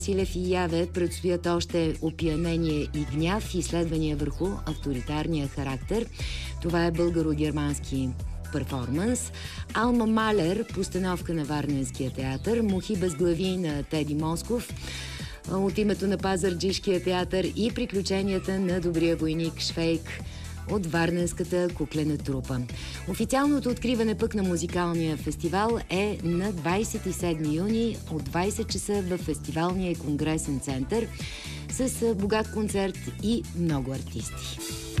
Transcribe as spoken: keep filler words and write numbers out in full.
Силев и Яве предстоят още опиянение и гняв, изследвания върху авторитарния характер. Това е българо-германски перформанс. Алма Малер, постановка на Варненския театър. Мухи без глави на Теди Москов от името на Пазарджишкия театър и приключенията на добрия войник Швейк от Варненската куклена трупа. Официалното откриване пък на музикалния фестивал е на двадесет и седми юни от двадесет часа в фестивалния и конгресен център с богат концерт и много артисти.